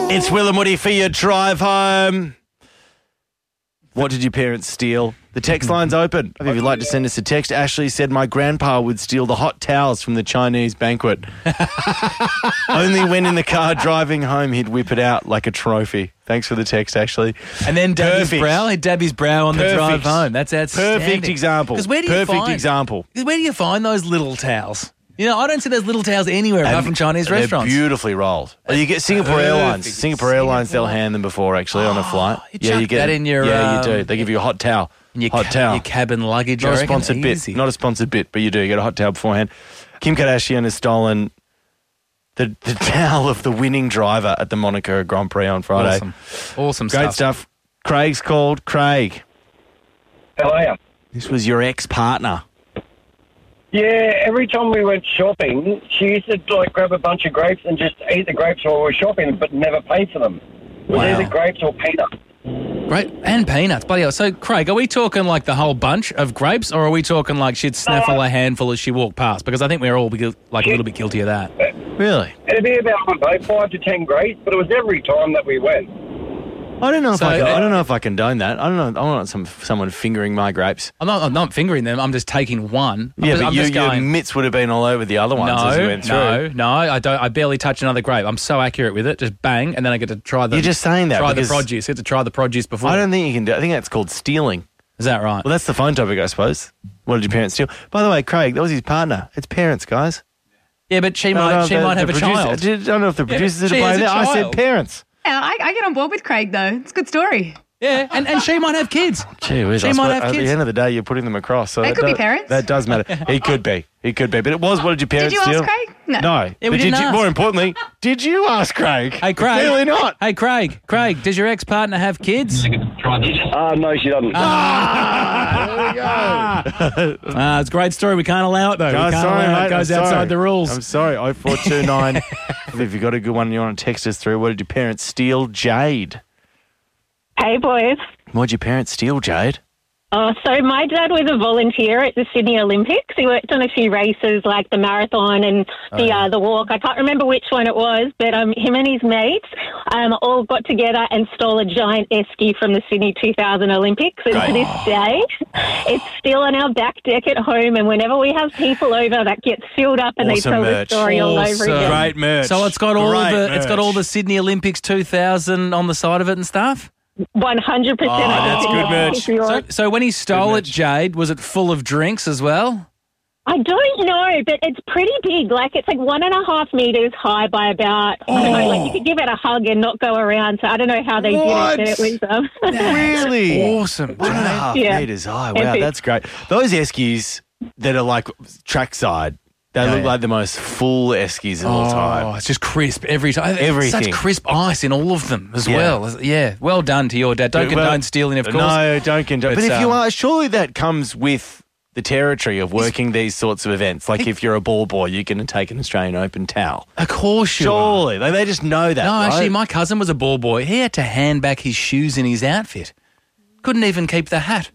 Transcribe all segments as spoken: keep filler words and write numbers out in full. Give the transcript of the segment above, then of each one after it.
It's Will and Woody for your drive home. What did your parents steal? The text line's open. If you'd like to send us a text, Ashley said my grandpa would steal the hot towels from the Chinese banquet. Only when in the car driving home he'd whip it out like a trophy. Thanks for the text, Ashley. And then dab his Perfect. brow. He'd dab his brow on the Perfect. drive home. That's outstanding. Perfect example. 'Cause where do you Perfect find, example. Where do you find those little towels? You know, I don't see those little towels anywhere apart from Chinese They're restaurants. beautifully rolled. Well, you get Singapore Perfect. Airlines. Singapore Airlines, they'll hand them before actually on a flight. you chuck that in your, Yeah, you um, do. They give you a hot towel. In your, hot ca- towel. your cabin luggage. I Not a reckon. sponsored Easy. bit. Not a sponsored bit, but you do. You get a hot towel beforehand. Kim Kardashian has stolen the, the towel of the winning driver at the Monaco Grand Prix on Friday. Awesome. Awesome Great stuff. stuff. Craig's called. Craig, How are you? this was your ex-partner. Yeah, every time we went shopping, she used to like grab a bunch of grapes and just eat the grapes while we were shopping, but never pay for them. It was Wow. either grapes or peanuts. Great. And peanuts. Bloody hell. So, Craig, are we talking like the whole bunch of grapes or are we talking like she'd snaffle a handful as she walked past? Because I think we're all be- like a little bit guilty of that. Really? It'd be about, I don't know, five to ten grapes, but it was every time that we went. I don't know if So, I, can, uh, I don't know if I condone that. I don't know. I don't want some someone fingering my grapes. I'm not, I'm not fingering them. I'm just taking one. I'm Yeah, just, but I'm you, just your going, mitts would have been all over the other ones as you no, went through. no, no. I don't. I barely touch another grape. I'm so accurate with it. Just bang, and then I get to try the. You're just saying that Try the because produce. Get to try the produce before. I don't think you can do. I think that's called stealing. Is that right? Well, that's the phone topic, I suppose. What did your parents steal? By the way, Craig, that was his partner. It's parents, guys. yeah, but she I don't know might. if She the- might the have a producer- child. I did- I don't know if the Yeah, producers she are has playing a that. I said child. parents. Yeah, I, I get on board with Craig, though. It's a good story. Yeah, and, and she might have kids. Gee whiz, She I might suppose have at kids. the end of the day, you're putting them across. So They that could be does- parents. That does matter. He could be. He could be. But it was, what did your parents Did you steal? ask Craig? No. No. Yeah, we but didn't did you, ask. more importantly, did you ask Craig? Hey, Craig. Clearly not. Hey, Craig. Craig, does your ex-partner have kids? Uh, no, she doesn't. Ah, there we go. Ah, it's a great story. We can't allow it, though. No, we can't sorry, allow mate. it. It goes I'm outside sorry. the rules. I'm sorry. oh four two nine If you got a good one, you want to text us through. What did your parents steal? Jade. Hey, boys. What did your parents steal, Jade? Oh, so my dad was a volunteer at the Sydney Olympics. He worked on a few races like the marathon and the uh, the walk. I can't remember which one it was, but um, him and his mates um, all got together and stole a giant esky from the Sydney two thousand Olympics. And to this day, it's still on our back deck at home. And whenever we have people over, that gets filled up and Awesome they tell merch. the story all over Awesome. again. Great merch. So it's got all Great the it's got all merch. the Sydney Olympics two thousand on the side of it and stuff. one hundred percent. Oh, that's good merch. So, so when he stole it, merch. Jade, was it full of drinks as well? I don't know, but it's pretty big. Like, it's like one and a half metres high by about, I don't know, like you could give it a hug and not go around. So I don't know how they What? did it, but it was... Um, Really? Awesome. One and a half Yeah. metres high. Wow, Epic. that's great. Those eskies that are like trackside, they Yeah, look yeah. like the most full eskies of all Oh, time. it's just crisp every time. Everything. Such crisp ice in all of them as Yeah. well. Yeah, well done to your dad. Don't Well, condone stealing, of course. No, don't condone. But, But, if you um, are, surely that comes with the territory of working these sorts of events. Like if you're a ball boy, you're going to take an Australian Open towel. Of course you are. Surely. They, they just know that, No, right? actually, my cousin was a ball boy. He had to hand back his shoes in his outfit. Couldn't even keep the hat.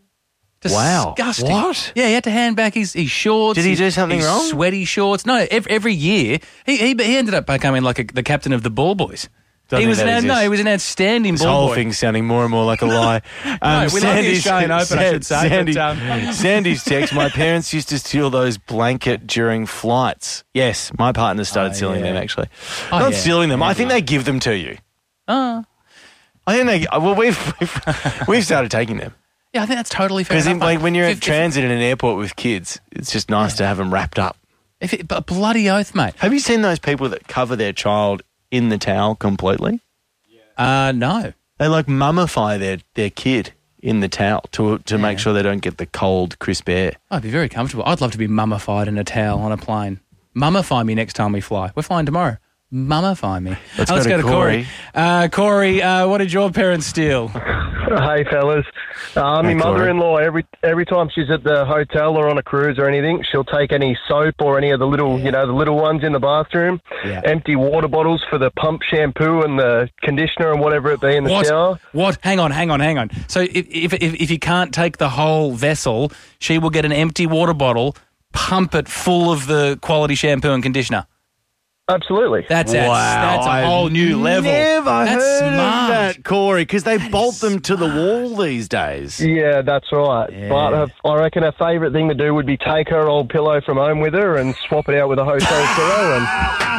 Wow. Disgusting. What? Yeah, he had to hand back his, his shorts. Did he his- do something his wrong? Sweaty shorts. No, every, every year he, he he ended up becoming like a, the captain of the ball boys. Don't he think was that an, no, exists. he was an outstanding This ball whole boy. thing's sounding more and more like a lie. Um, we love the Australian Open, I should say, but, Sandy, um, Sandy's text, my parents used to steal those blanket during flights. Yes, my partner started Oh, stealing yeah. them, actually. Oh, Not yeah. stealing them. I think they give them to you. Oh. I think they, well, we've, we've, we've started taking them. Yeah, I think that's totally fair Because enough. like, when you're If- at if- transit in an airport with kids, it's just nice to have them wrapped up. If it, but bloody oath, mate. Have you seen those people that cover their child in the towel completely? Uh, no. They like mummify their, their kid in the towel to to make sure they don't get the cold, crisp air. I'd be very comfortable. I'd love to be mummified in a towel on a plane. Mummify me next time we fly. We're flying tomorrow. Mummify me. Let's Uh, go to Corey. Uh, Corey, uh, what did your parents steal? Hey, fellas. Uh, my Hey, Corey. mother-in-law, every every time she's at the hotel or on a cruise or anything, she'll take any soap or any of the little, you know, the little ones in the bathroom, Yeah. empty water bottles for the pump shampoo and the conditioner and whatever it be in the What? shower. What? Hang on, hang on, hang on. So if, if if if you can't take the whole vessel, she will get an empty water bottle, pump it full of the quality shampoo and conditioner. Absolutely. That's that's, that's a I've whole new level. Never That's heard smart. of that, Corey, because they bolt them to the wall these days. Yeah, that's right. Yeah. But her, I reckon her favourite thing to do would be take her old pillow from home with her and swap it out with a hotel pillow. And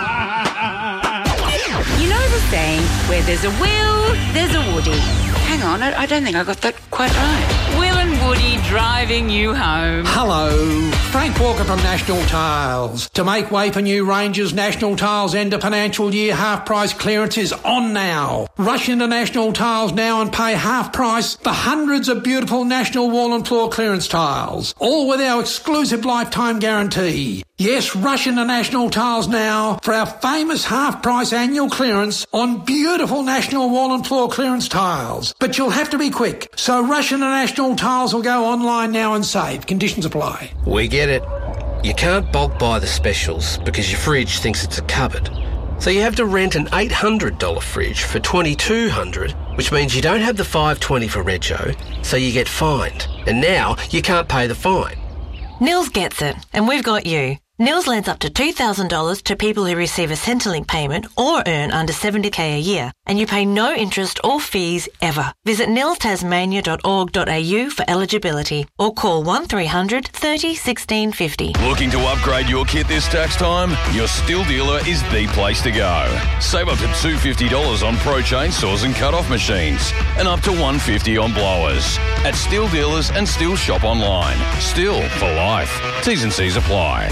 You know the saying, where there's a Will, there's a Woody. Hang on, I, I don't think I got that quite right. Will and Woody driving you home. Hello, Frank Walker from National Tiles. To make way for new ranges, National Tiles end of financial year half price clearance is on now. Rush into National Tiles now and pay half price for hundreds of beautiful National wall and floor clearance tiles, all with our exclusive lifetime guarantee. Yes, rush into National Tiles now for our famous half price annual clearance on beautiful National wall and floor clearance tiles. But you'll have to be quick, so rush into National Tiles or go online now and save. Conditions apply. We get it. You can't bulk buy the specials because your fridge thinks it's a cupboard. So you have to rent an eight hundred dollars fridge for twenty-two hundred dollars, which means you don't have the five hundred twenty dollars for rego, so you get fined. And now you can't pay the fine. Nils gets it, and we've got you. Nils lends up to two thousand dollars to people who receive a Centrelink payment or earn under seventy thousand a year, and you pay no interest or fees ever. Visit nils tasmania dot org dot a u for eligibility or call one three hundred thirty sixteen fifty. Looking to upgrade your kit this tax time? Your Still Dealer is the place to go. Save up to two hundred fifty dollars on pro chainsaws and cut-off machines and up to one hundred fifty dollars on blowers. At Still Dealers and Still Shop online. Still for life. T's and C's apply.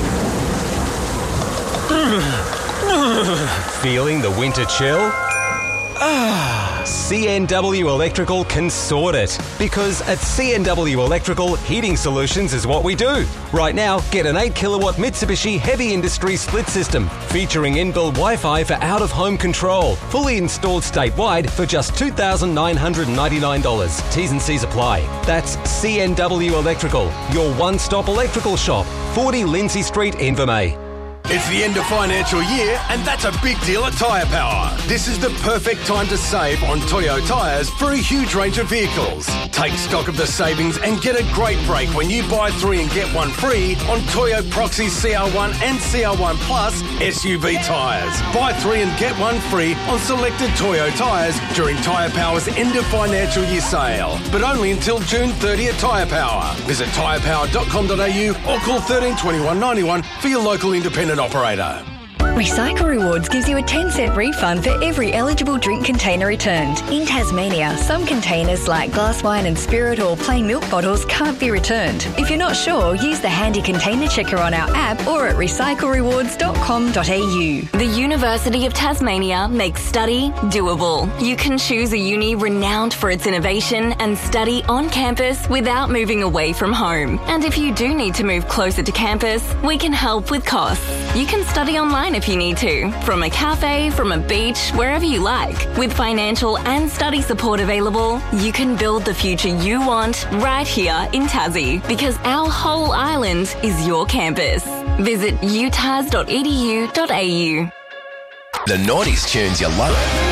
Feeling the winter chill? Ah, C N W Electrical can sort it. Because at C N W Electrical, heating solutions is what we do. Right now, get an eight kilowatt Mitsubishi Heavy Industry split system featuring inbuilt Wi-Fi for out-of-home control. Fully installed statewide for just two thousand nine hundred ninety-nine dollars. T's and C's apply. That's C N W Electrical, your one-stop electrical shop. forty Lindsay Street, Invermay. It's the end of financial year, and that's a big deal at Tyre Power. This is the perfect time to save on Toyo tyres for a huge range of vehicles. Take stock of the savings and get a great break when you buy three and get one free on Toyo Proxy C R one and C R one Plus S U V tyres. Buy three and get one free on selected Toyo tyres during Tyre Power's end of financial year sale, but only until June thirtieth at Tyre Power. Visit tyre power dot com dot a u or call thirteen twenty-one ninety-one for your local independent operator. Recycle Rewards gives you a ten cent refund for every eligible drink container returned. In Tasmania, some containers like glass wine and spirit or plain milk bottles can't be returned. If you're not sure, use the handy container checker on our app or at recycle rewards dot com dot a u. The University of Tasmania makes study doable. You can choose a uni renowned for its innovation and study on campus without moving away from home. And if you do need to move closer to campus, we can help with costs. You can study online if you need to, from a cafe, from a beach, wherever you like. With financial and study support available, you can build the future you want right here in Tassie, because our whole island is your campus. Visit u tas dot e d u dot a u. The nineties tunes you love.